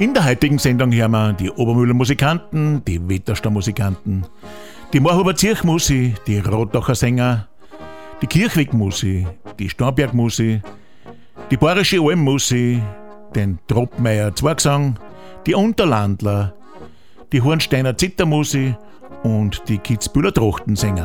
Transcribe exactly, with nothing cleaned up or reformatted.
In der heutigen Sendung hören wir die Obermühler Musikanten, die Wetterster Musikanten, die Moorhuber Zirchmusi, die Rotacher Sänger, die Kirchweg Musi, die Starnberg Musi, die Bayerische Alm Musi, den Troppmeier Zwergsang, die Unterlandler, die Hornsteiner Zittermusi und die Kitzbühler Trachtensänger.